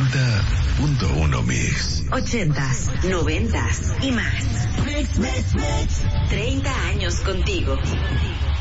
90.1 Mix. 80s, 90s y más. 30 años contigo.